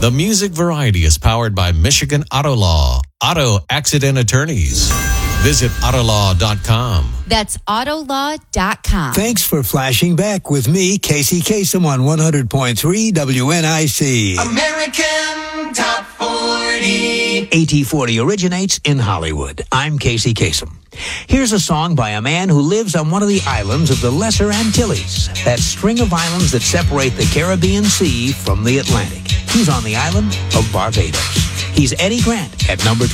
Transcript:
The Music Variety is powered by Michigan Auto Law, auto accident attorneys. Visit Autolaw.com. That's Autolaw.com. Thanks for flashing back with me, Casey Kasem, on 100.3 WNIC. American Top 40. AT40 originates in Hollywood. I'm Casey Kasem. Here's a song by a man who lives on one of the islands of the Lesser Antilles, that string of islands that separate the Caribbean Sea from the Atlantic. He's on the island of Barbados. He's Eddie Grant at number 12.